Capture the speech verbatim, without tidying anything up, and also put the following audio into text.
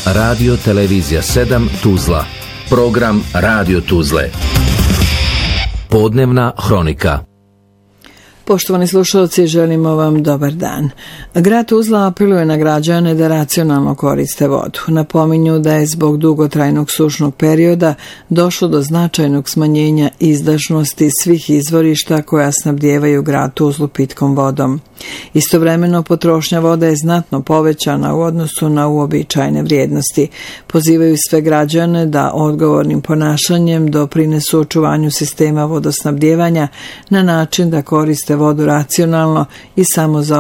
Radio Televizija sedam Tuzla. Program Radio Tuzle. Podnevna hronika. Poštovani slušalci, želimo vam dobar dan. Grad Tuzla apeluje na građane da racionalno koriste vodu. Napominju da je zbog dugotrajnog sušnog perioda došlo do značajnog smanjenja izdašnosti svih izvorišta koja snabdijevaju grad Tuzlu pitkom vodom. Istovremeno, potrošnja vode je znatno povećana u odnosu na uobičajene vrijednosti. Pozivaju sve građane da odgovornim ponašanjem doprinesu očuvanju sistema vodosnabdijevanja na način da koriste vodu racionalno i samo za